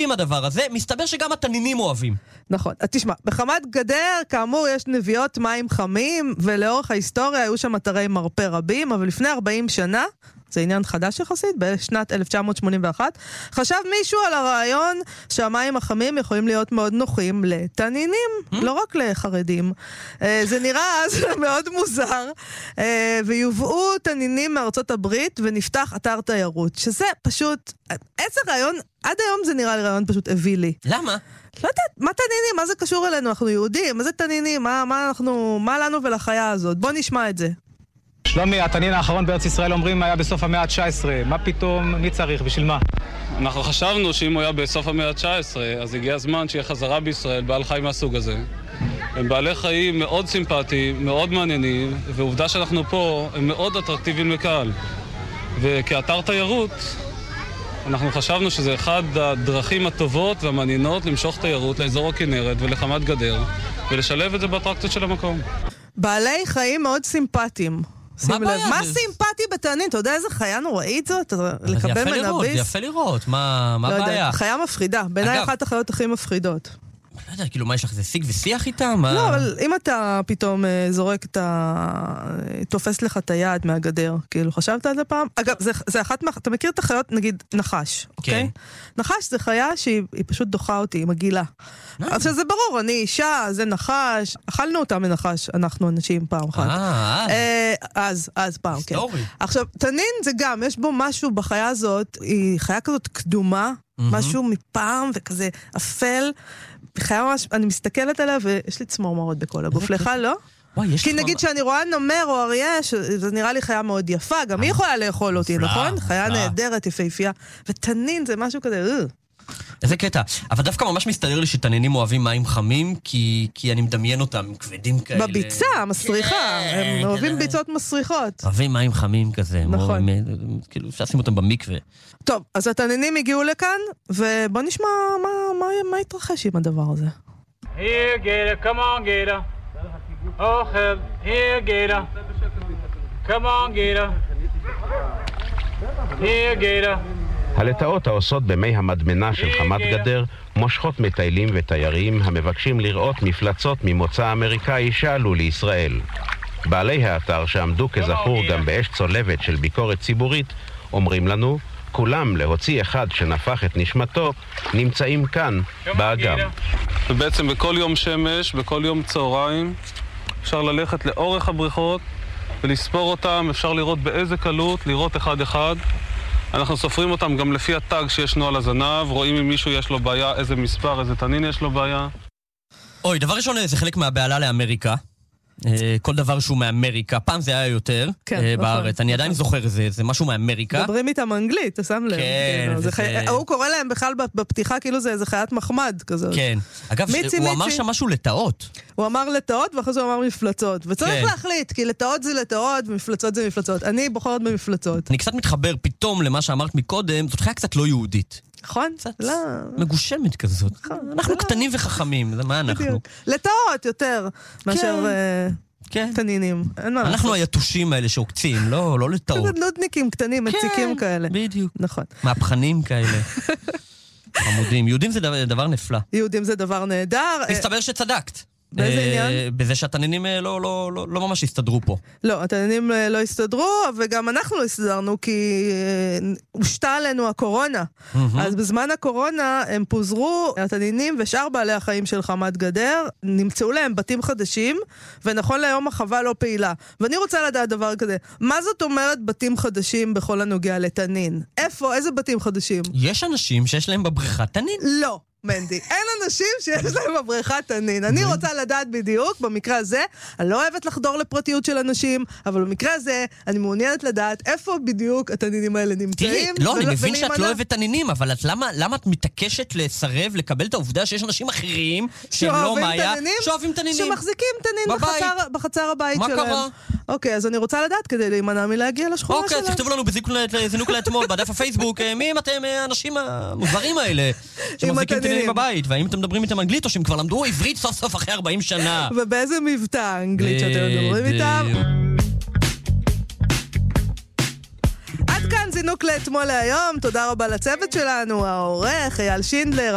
אוהבים הדבר הזה, מסתבר שגם התנינים אוהבים. נכון. תשמע, בחמת גדר, כאמור, יש נביאות מים חמים, ולאורך ההיסטוריה היו שם אתרי מרפא רבים, אבל לפני 40 שנה, זה עניין חדש יחסית, בשנת 1981, חשב מישהו על הרעיון שהמים החמים יכולים להיות מאוד נוחים לתנינים, לא רק לחרדים. זה נראה אז מאוד מוזר, ויובאו תנינים מארצות הברית, ונפתח אתר תיירות, שזה פשוט, איזה רעיון, עד היום זה נראה לי רעיון פשוט הביא לי. למה? לא יודעת, מה תנינים? מה זה קשור אלינו? אנחנו יהודים, מה זה תנינים? מה לנו ולחיה הזאת? בוא נשמע את זה. שלומי, התנין האחרון בארץ ישראל אומרים היה בסוף המאה ה-19. מה פתאום? מי צריך? בשביל מה? אנחנו חשבנו שאם הוא היה בסוף המאה ה-19, אז הגיע הזמן שיהיה חזרה בישראל בעל חיים מהסוג הזה. הם בעלי חיים מאוד סימפטיים, מאוד מעניינים, ועובדה שאנחנו פה הם מאוד אטרקטיביים לקהל. וכאתר תיירות, אנחנו חשבנו שזה אחד הדרכים הטובות והמעניינות למשוך תיירות לאזור הכנרת ולחמת גדר, ולשלב את זה באטרקציות של המקום. בעלי חיים מאוד סימפטיים. מה סימפטי בתנין? אתה יודע איזה חיה נוראית זאת? לקבל מנביס? זה יפה לראות, מה הבעיה? חיה מפחידה, בעיניי אחת החיות הכי מפחידות. לא יודע, כאילו מה יש לך, זה שיג ושיח איתם? לא, אבל אם אתה פתאום זורק תופס לך את היד מהגדר, כאילו חשבת על זה פעם? אגב, זה אחת אתה מכיר את החיות, נגיד נחש, אוקיי? נחש זה חיה שהיא פשוט דוחה אותי, היא מגילה. עכשיו זה ברור, אני אישה, זה נחש, אכלנו אותה מנחש, אנחנו אנשים פעם אחת. אז פעם, כן. עכשיו, תנין זה גם, יש בו משהו בחיה הזאת, היא חיה כזאת קדומה, משהו מפעם וכזה אפל, חיה ממש, אני מסתכלת עליה ויש לי צמרמורת בכל הגוף, לך לא? כי נגיד שאני רואה נמר או אריה, זה נראה לי חיה מאוד יפה, גם היא יכולה לאכול אותי, נכון? חיה נהדרת, יפהפייה, ותנין זה משהו כזה, איזה קטע. אבל דווקא ממש מסתדר לי שתנינים אוהבים מים חמים, כי אני מדמיין אותם, הם כבדים כאלה. בביצה, מסריחה. הם אוהבים ביצות מסריחות. אוהבים מים חמים כזה. נכון. כאילו, אפשר לשים אותם במקווה. טוב, אז התנינים הגיעו לכאן, ובוא נשמע מה יתרחש עם הדבר הזה. Here, Gator, come on, Gator. Oh, help. Here, Gator. Come on, Gator. Here, Gator. הלטאות העושות במי המדמנה של חמת גדר מושכות מטיילים ותיירים המבקשים לראות מפלצות ממוצא אמריקאי שעלו לישראל. בעלי האתר שעמדו כזכור גם באש צולבת של ביקורת ציבורית אומרים לנו, כולם להוציא אחד שנפח את נשמתו נמצאים כאן באגם. ובעצם בכל יום שמש, בכל יום צהריים אפשר ללכת לאורך הבריכות ולספור אותם, אפשר לראות באיזה קלות, לראות אחד אחד. אנחנו סופרים אותם גם לפי הטאג שישנו על הזנב, רואים אם מישהו יש לו בעיה, איזה מספר, איזה תנין יש לו בעיה. אוי, דבר ראשון, זה חלק מהבעלה לאמריקה. כל דבר שהוא מאמריקה, פעם זה היה יותר בארץ, אני עדיין זוכר, זה משהו מאמריקה. מדברים איתם אנגלית, אתה שם לב. כן. הוא קורא להם בכלל בפתיחה כאילו זה איזה חיית מחמד כזאת. כן. אגב, הוא אמר שם משהו לטאות. הוא אמר לטאות ואחרי זה הוא אמר מפלצות. וצריך להחליט, כי לטאות זה לטאות ומפלצות זה מפלצות. אני בוחרת במפלצות. אני קצת מתחבר פתאום למה שאמרת מקודם, זאת חיה קצת לא יהודית. נכון? לא. מגושמת כזאת. אנחנו קטנים וחכמים, זה מה אנחנו. לטאות יותר מאשר תנינים. אנחנו היתושים האלה שעוקצים, לא לטאות. נודניקים קטנים, מציקים כאלה. בדיוק. נכון. מהפכנים כאלה. חמודים. יהודים זה דבר נפלא. יהודים זה דבר נהדר. מסתבר שצדקת. באיזה עניין? בזה שהתנינים לא ממש הסתדרו פה. לא, התנינים לא הסתדרו, וגם אנחנו לא הסתדרנו, כי הושתה עלינו הקורונה. אז בזמן הקורונה הם פוזרו, התנינים ושאר בעלי החיים של חמת גדר, נמצאו להם בתים חדשים, ונכון להיום החווה לא פעילה. ואני רוצה לדעת דבר כזה, מה זאת אומרת בתים חדשים בכל הנוגע לתנין? איזה בתים חדשים? יש אנשים שיש להם בבריכה תנין. לא. מנדי, אין אנשים שיש להם בבריכה תנין. אני רוצה לדעת בדיוק, במקרה הזה, אני לא אוהבת לחדור לפרטיות של אנשים, אבל במקרה הזה, אני מעוניינת לדעת איפה בדיוק התנינים האלה נמצאים. תראי, לא, אני מבין שאת לא אוהבת תנינים, אבל למה את מתעקשת לסרב לקבל את העובדה שיש אנשים אחרים, שהם לא מאיה, שאוהבים תנינים? שמחזיקים תנין בחצר הבית שלהם. מה קרה? אוקיי, אז אני רוצה לדעת כדי להימנע מלהגיע לשכונה שלהם. אוקיי, תכתבו לנו בזינוק לאתמול, בדף הפייסבוק, מי אתם האנשים המוזרים האלה, שמחזיקים תנינים בבית, והאם אתם מדברים איתם אנגלית, או שהם כבר למדו עברית סוף סוף אחרי 40 שנה. ובאיזה מבטא אנגלית שאתם מדברים איתם. עד כאן זינוק לאתמול להיום, תודה רבה לצוות שלנו, העורך, אייל שינדלר,